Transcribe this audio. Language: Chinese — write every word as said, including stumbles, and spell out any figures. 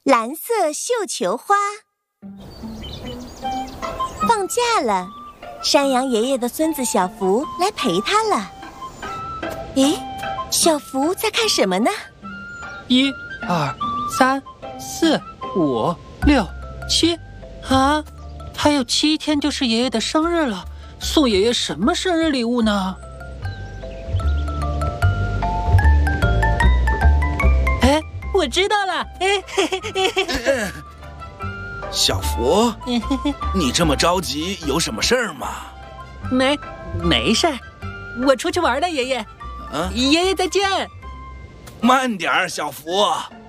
蓝色绣球花。放假了，山羊爷爷的孙子小福来陪他了。咦，小福在看什么呢？ 一、二、三、四、五、六、七，啊，还有七天就是爷爷的生日了，送爷爷什么生日礼物呢？哎，我知道了，哎嘿嘿嘿嘿嘿。 小福，你这么着急，有什么事儿吗？ 没，没事儿，我出去玩了，爷爷。 啊， 爷爷再见。 慢点儿，小福。